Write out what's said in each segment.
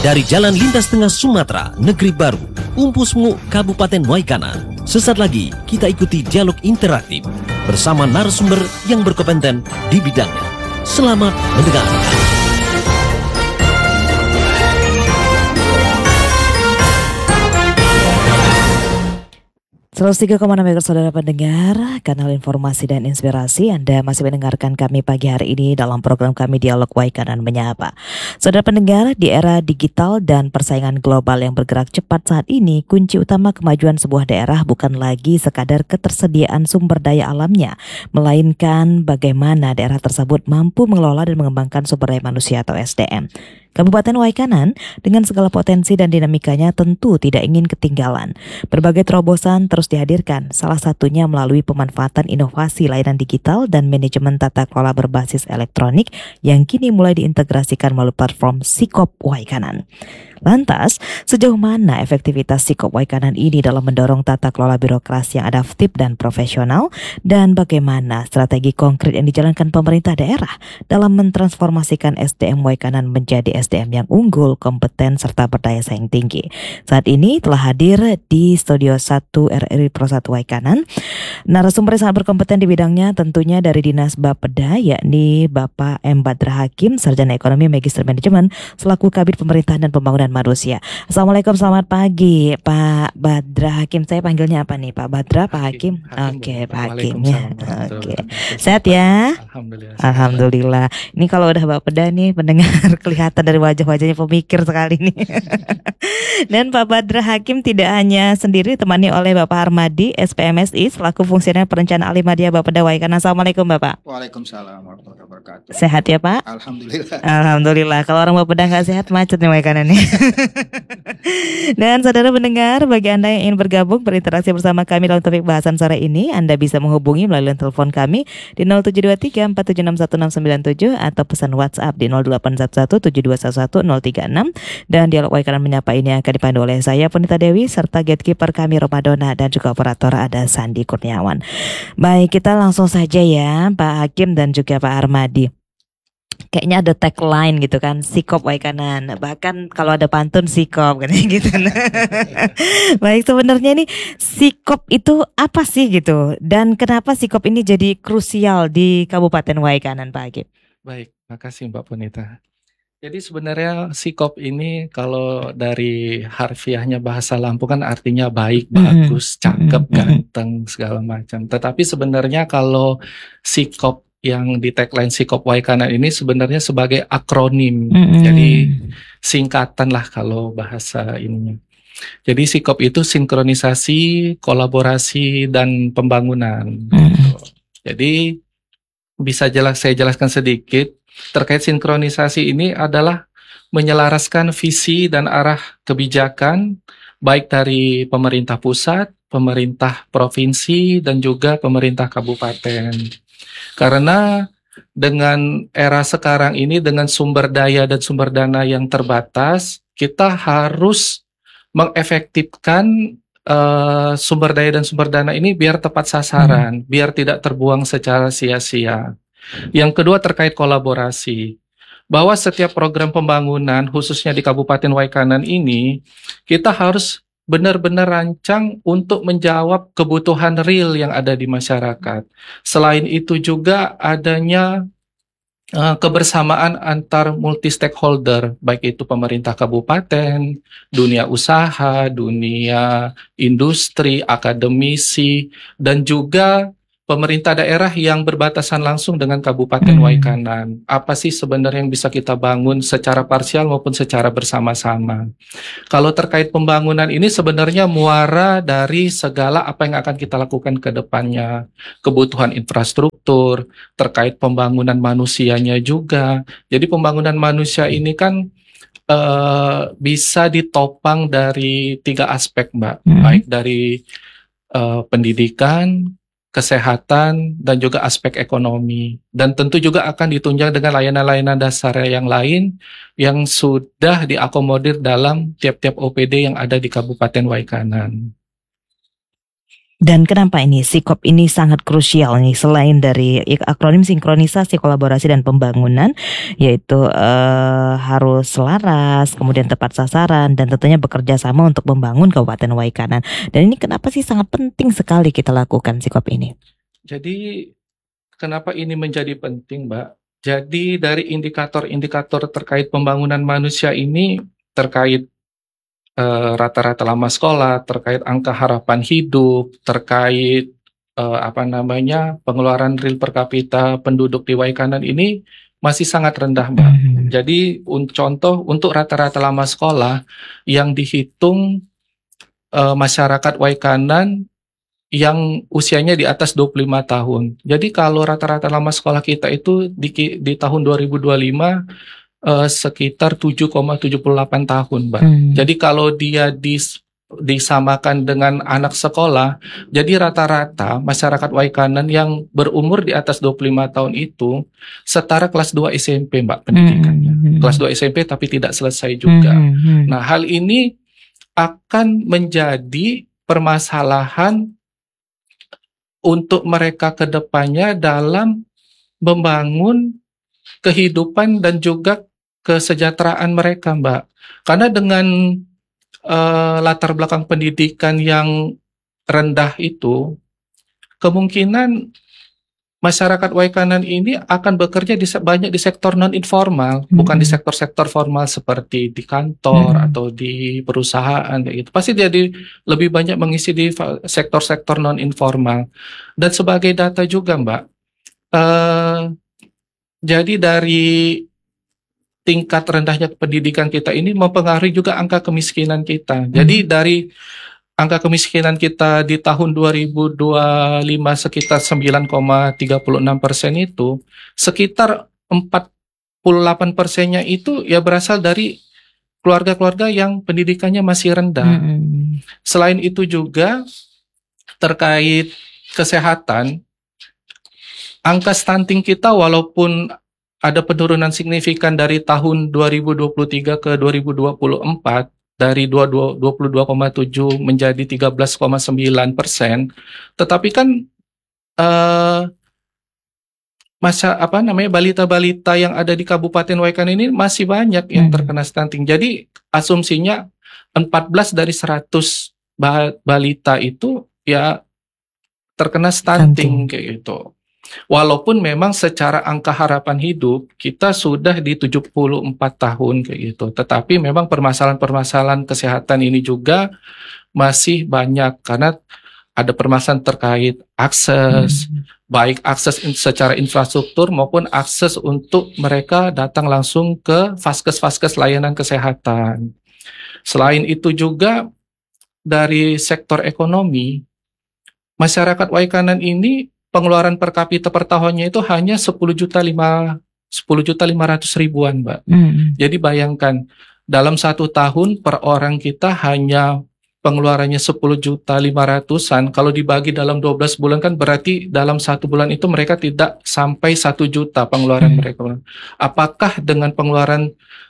Dari Jalan Lintas Tengah Sumatera, Negeri Baru, Umpusmu, Kabupaten Waikanan. Sesaat lagi kita ikuti dialog interaktif bersama narasumber yang berkompeten di bidangnya. Selamat mendengar. 103,6 MHz saudara pendengar, kanal informasi dan inspirasi. Anda masih mendengarkan kami pagi hari ini dalam program kami Dialog Waikanan Menyapa. Saudara pendengar, di era digital dan persaingan global yang bergerak cepat saat ini, kunci utama kemajuan sebuah daerah bukan lagi sekadar ketersediaan sumber daya alamnya, melainkan bagaimana daerah tersebut mampu mengelola dan mengembangkan sumber daya manusia atau SDM. Kabupaten Waikanan dengan segala potensi dan dinamikanya tentu tidak ingin ketinggalan. Berbagai terobosan terus dihadirkan, salah satunya melalui pemanfaatan inovasi layanan digital dan manajemen tata kelola berbasis elektronik yang kini mulai diintegrasikan melalui platform Sikop Waikanan. Lantas, sejauh mana efektivitas Sikop Waikanan ini dalam mendorong tata kelola birokrasi yang adaptif dan profesional, dan bagaimana strategi konkret yang dijalankan pemerintah daerah dalam mentransformasikan SDM Waikanan menjadi SDM yang unggul, kompeten, serta berdaya saing tinggi. Saat ini telah hadir di Studio 1 RRI Pro 1 Waikanan narasumber yang sangat berkompeten di bidangnya, tentunya dari Dinas Bapeda, yakni Bapak M. Badra Hakim, Sarjana Ekonomi Magister Manajemen, selaku Kabid Pemerintahan dan Pembangunan Manusia. Assalamualaikum, selamat pagi Pak Badra Hakim. Saya panggilnya apa nih, Pak Badra, Pak Hakim? Oke, Pak Hakim ya. Oke. Sehat ya? Alhamdulillah. Alhamdulillah. Ini kalau udah Bapeda nih pendengar kelihatan dari wajah-wajahnya pemikir sekali nih. Dan Pak Badra Hakim tidak hanya sendiri, ditemani oleh Bapak Armadi, SPMSI, selaku fungsioner perencana Alimadya Bapeda Waikanan. Assalamualaikum Bapak. Waalaikumsalam warahmatullahi wabarakatuh. Sehat ya Pak? Alhamdulillah. Alhamdulillah. Kalau orang Bapeda nggak sehat, macet nih Waikanan nih. Dan saudara pendengar, bagi Anda yang ingin bergabung berinteraksi bersama kami dalam topik bahasan sore ini, Anda bisa menghubungi melalui telepon kami di 0723 4761 atau pesan WhatsApp di 0811 7211 036. Dan Dialog Waikanan Menyapa ini akan dipandu oleh saya Punita Dewi serta gatekeeper kami Romadona dan juga operator ada Sandi Kurniawan. Baik, kita langsung saja ya Pak Hakim dan juga Pak Armadi. Kayaknya ada tagline gitu kan, Sikop Waikanan. Bahkan kalau ada pantun Sikop kan gitu. Baik, sebenarnya nih Sikop itu apa sih gitu? Dan kenapa Sikop ini jadi krusial di Kabupaten Waikanan, Pak Hakim? Baik, makasih Mbak Punita. Jadi sebenarnya Sikop ini kalau dari harfiahnya bahasa Lampung kan artinya baik, bagus, cakep, ganteng, segala macam. Tetapi sebenarnya kalau Sikop yang di tagline Sikop Waikanan ini sebenarnya sebagai akronim. Jadi singkatan lah kalau bahasa ininya. Jadi Sikop itu sinkronisasi, kolaborasi, dan pembangunan. Jadi bisa saya jelaskan sedikit. Terkait sinkronisasi ini adalah menyelaraskan visi dan arah kebijakan baik dari pemerintah pusat, pemerintah provinsi, dan juga pemerintah kabupaten. Karena dengan era sekarang ini dengan sumber daya dan sumber dana yang terbatas, kita harus mengefektifkan sumber daya dan sumber dana ini biar tepat sasaran, biar tidak terbuang secara sia-sia. Yang kedua terkait kolaborasi, bahwa setiap program pembangunan khususnya di Kabupaten Waikanan ini kita harus benar-benar rancang untuk menjawab kebutuhan real yang ada di masyarakat. Selain itu juga adanya kebersamaan antar multi stakeholder, baik itu pemerintah kabupaten, dunia usaha, dunia industri, akademisi, dan juga pemerintah daerah yang berbatasan langsung dengan Kabupaten Waikanan. Apa sih sebenarnya yang bisa kita bangun secara parsial maupun secara bersama-sama? Kalau terkait pembangunan ini sebenarnya muara dari segala apa yang akan kita lakukan ke depannya. Kebutuhan infrastruktur, terkait pembangunan manusianya juga. Jadi pembangunan manusia ini kan bisa ditopang dari 3 aspek, Mbak. Baik dari pendidikan, kesehatan, dan juga aspek ekonomi. Dan tentu juga akan ditunjang dengan layanan-layanan dasar yang lain yang sudah diakomodir dalam tiap-tiap OPD yang ada di Kabupaten Waikanan. Dan kenapa ini Sikop ini sangat krusial nih, selain dari akronim sinkronisasi kolaborasi dan pembangunan, yaitu harus selaras, kemudian tepat sasaran, dan tentunya bekerja sama untuk membangun Kabupaten Waikanan. Dan ini kenapa sih sangat penting sekali kita lakukan Sikop ini? Jadi kenapa ini menjadi penting, Mbak? Jadi dari indikator-indikator terkait pembangunan manusia ini, terkait rata-rata lama sekolah, terkait angka harapan hidup, terkait pengeluaran real per kapita penduduk di Waikanan ini masih sangat rendah, Mbak. Jadi contoh untuk rata-rata lama sekolah yang dihitung masyarakat Waikanan yang usianya di atas 25 tahun. Jadi kalau rata-rata lama sekolah kita itu di tahun 2025 sekitar 7,78 tahun, Mbak. Jadi kalau dia disamakan dengan anak sekolah, jadi rata-rata masyarakat Waikanan yang berumur di atas 25 tahun itu setara kelas 2 SMP, Mbak, pendidikannya. Kelas 2 SMP tapi tidak selesai juga. Nah, hal ini akan menjadi permasalahan untuk mereka ke depannya dalam membangun kehidupan dan juga kesejahteraan mereka, Mbak. Karena dengan latar belakang pendidikan yang rendah itu, kemungkinan masyarakat Waikanan ini akan bekerja banyak di sektor non-informal, bukan di sektor-sektor formal seperti di kantor atau di perusahaan kayak gitu. Pasti jadi lebih banyak mengisi di sektor-sektor non-informal. Dan sebagai data juga, Mbak, jadi dari tingkat rendahnya pendidikan kita ini mempengaruhi juga angka kemiskinan kita. Jadi dari angka kemiskinan kita di tahun 2025 sekitar 9,36% itu, sekitar 48%-nya itu ya berasal dari keluarga-keluarga yang pendidikannya masih rendah. Selain itu juga terkait kesehatan, angka stunting kita walaupun ada penurunan signifikan dari tahun 2023 ke 2024 dari 22,7 menjadi 13,9%, tetapi kan balita-balita yang ada di Kabupaten Waikanan ini masih banyak yang terkena stunting. Jadi asumsinya 14 dari 100 balita itu ya terkena stunting kayak gitu. Walaupun memang secara angka harapan hidup kita sudah di 74 tahun kayak gitu. Tetapi memang permasalahan-permasalahan kesehatan ini juga masih banyak karena ada permasalahan terkait akses, baik akses secara infrastruktur maupun akses untuk mereka datang langsung ke vaskes-vaskes layanan kesehatan. Selain itu juga dari sektor ekonomi, masyarakat Waikanan ini pengeluaran per kapita per tahunnya itu hanya 10.500.000, Mbak. Jadi bayangkan dalam 1 tahun per orang kita hanya pengeluarannya 10.500.000-an. Kalau dibagi dalam 12 bulan kan berarti dalam 1 bulan itu mereka tidak sampai 1 juta pengeluaran mereka. Apakah dengan pengeluaran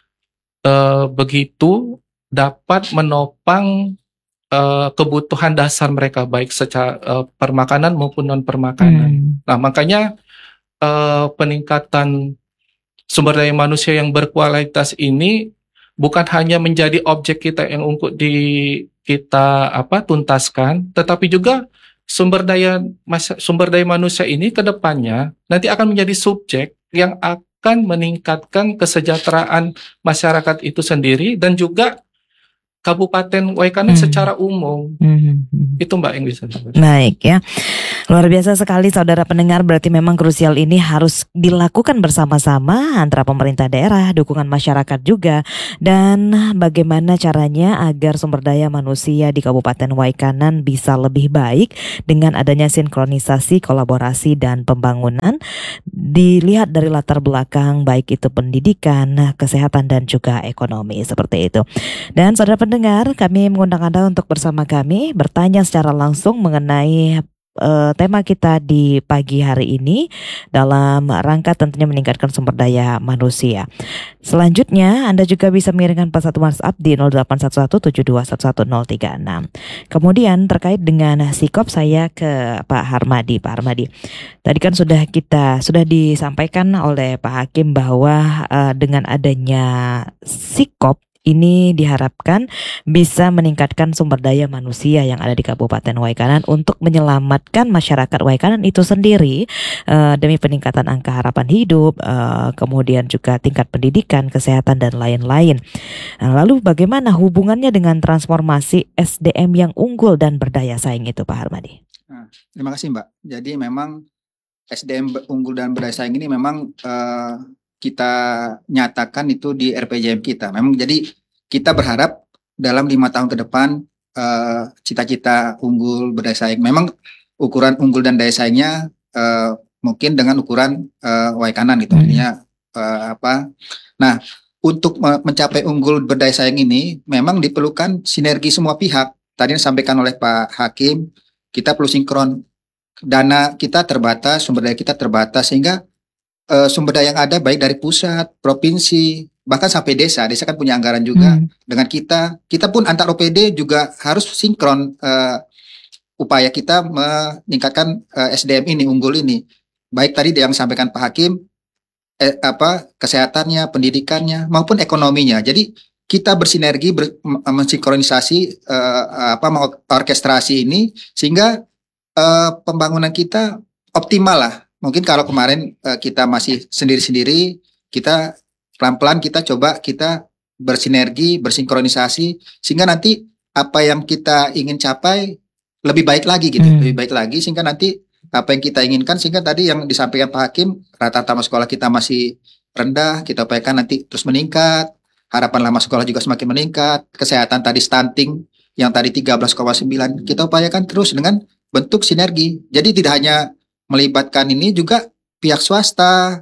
begitu dapat menopang kebutuhan dasar mereka baik secara permakanan maupun non permakanan. Nah, makanya peningkatan sumber daya manusia yang berkualitas ini bukan hanya menjadi objek kita yang untuk kita tuntaskan, tetapi juga sumber daya manusia ini ke depannya nanti akan menjadi subjek yang akan meningkatkan kesejahteraan masyarakat itu sendiri dan juga Kabupaten Waikanan secara umum. Itu, Mbak, yang bisa saya. Baik ya. Luar biasa sekali saudara pendengar, berarti memang krusial ini harus dilakukan bersama-sama antara pemerintah daerah, dukungan masyarakat juga, dan bagaimana caranya agar sumber daya manusia di Kabupaten Waikanan bisa lebih baik dengan adanya sinkronisasi, kolaborasi, dan pembangunan dilihat dari latar belakang baik itu pendidikan, kesehatan, dan juga ekonomi seperti itu. Dan saudara pendengar, kami mengundang Anda untuk bersama kami bertanya secara langsung mengenai tema kita di pagi hari ini dalam rangka tentunya meningkatkan sumber daya manusia. Selanjutnya Anda juga bisa mengirimkan pesan WhatsApp di 081172111036. Kemudian terkait dengan sikop, saya ke Pak Harmadi. Pak Harmadi, tadi kan sudah disampaikan oleh Pak Hakim bahwa dengan adanya sikop ini diharapkan bisa meningkatkan sumber daya manusia yang ada di Kabupaten Waikanan untuk menyelamatkan masyarakat Waikanan itu sendiri demi peningkatan angka harapan hidup, kemudian juga tingkat pendidikan, kesehatan, dan lain-lain. Nah, lalu bagaimana hubungannya dengan transformasi SDM yang unggul dan berdaya saing itu, Pak Harmadi? Nah, terima kasih Mbak. Jadi memang SDM unggul dan berdaya saing ini memang kita nyatakan itu di RPJM kita. Memang jadi kita berharap dalam 5 tahun ke depan cita-cita unggul berdaya saing. Memang ukuran unggul dan daya saingnya mungkin dengan ukuran Waikanan gitu. Artinya Nah, untuk mencapai unggul berdaya saing ini memang diperlukan sinergi semua pihak. Tadi yang disampaikan oleh Pak Hakim, kita perlu sinkron. Dana kita terbatas, sumber daya kita terbatas, sehingga sumber daya yang ada baik dari pusat, provinsi, bahkan sampai desa kan punya anggaran juga. Dengan kita pun antar OPD juga harus sinkron upaya kita meningkatkan SDM ini, unggul ini. Baik tadi yang disampaikan Pak Hakim, kesehatannya, pendidikannya, maupun ekonominya. Jadi kita bersinergi, mensinkronisasi, orkestrasi ini sehingga pembangunan kita optimal lah. Mungkin kalau kemarin kita masih sendiri-sendiri, kita pelan-pelan kita bersinergi, bersinkronisasi, sehingga nanti apa yang kita ingin capai lebih baik lagi gitu, lebih baik lagi, sehingga nanti apa yang kita inginkan, sehingga tadi yang disampaikan Pak Hakim, rata-rata sekolah kita masih rendah, kita upayakan nanti terus meningkat, harapan lama sekolah juga semakin meningkat, kesehatan tadi stunting yang tadi 13,9, kita upayakan terus dengan bentuk sinergi. Jadi tidak hanya melibatkan ini, juga pihak swasta,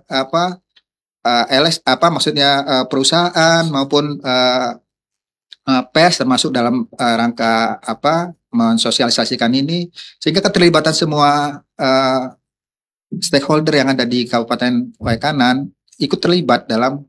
perusahaan maupun pers termasuk dalam rangka mensosialisasikan ini, sehingga keterlibatan semua stakeholder yang ada di Kabupaten Waikanan ikut terlibat dalam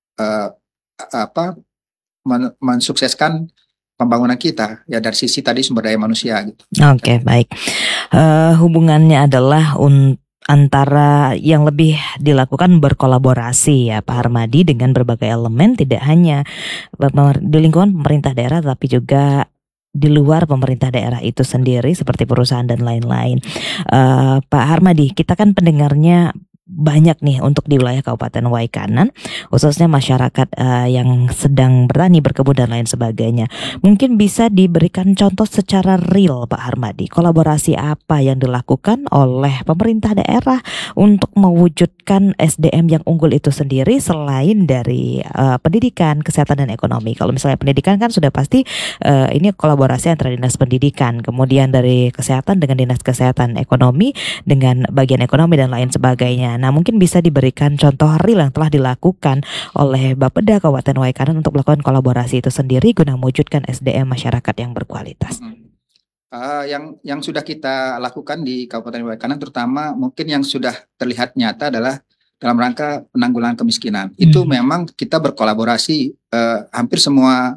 mensukseskan pembangunan kita ya dari sisi tadi sumber daya manusia gitu. Oke, baik. Hubungannya adalah antara yang lebih dilakukan berkolaborasi ya Pak Harmadi dengan berbagai elemen, tidak hanya di lingkungan pemerintah daerah tapi juga di luar pemerintah daerah itu sendiri seperti perusahaan dan lain-lain. Pak Harmadi, kita kan pendengarnya banyak nih untuk di wilayah Kabupaten Waikanan, khususnya masyarakat yang sedang bertani, berkebun dan lain sebagainya. Mungkin bisa diberikan contoh secara real Pak Harmadi, kolaborasi apa yang dilakukan oleh pemerintah daerah untuk mewujudkan SDM yang unggul itu sendiri selain dari pendidikan, kesehatan dan ekonomi. Kalau misalnya pendidikan kan sudah pasti ini kolaborasi antara dinas pendidikan, kemudian dari kesehatan dengan dinas kesehatan, ekonomi dengan bagian ekonomi dan lain sebagainya. Nah, mungkin bisa diberikan contoh real yang telah dilakukan oleh Bapeda Kabupaten Waikanan untuk melakukan kolaborasi itu sendiri guna mewujudkan SDM masyarakat yang berkualitas. Yang sudah kita lakukan di Kabupaten Waikanan, terutama mungkin yang sudah terlihat nyata adalah dalam rangka penanggulangan kemiskinan. Itu memang kita berkolaborasi hampir semua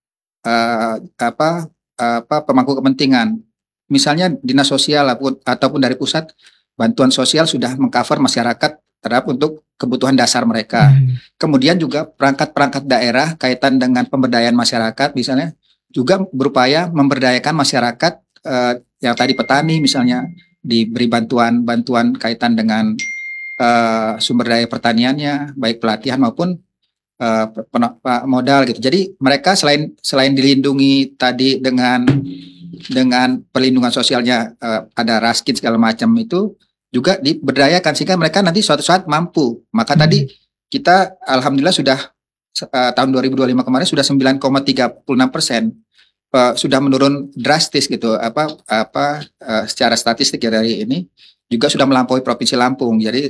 pemangku kepentingan. Misalnya dinas sosial ataupun dari pusat, bantuan sosial sudah mengcover masyarakat terhadap untuk kebutuhan dasar mereka. Kemudian juga perangkat-perangkat daerah kaitan dengan pemberdayaan masyarakat, misalnya juga berupaya memberdayakan masyarakat yang tadi petani misalnya diberi bantuan kaitan dengan sumber daya pertaniannya, baik pelatihan maupun modal gitu. Jadi mereka selain dilindungi tadi dengan perlindungan sosialnya, ada raskin segala macam, itu juga diberdayakan sehingga mereka nanti suatu saat mampu. Maka tadi kita alhamdulillah sudah tahun 2025 kemarin sudah 9,36%, sudah menurun drastis gitu secara statistik ya, dari ini juga sudah melampaui Provinsi Lampung. Jadi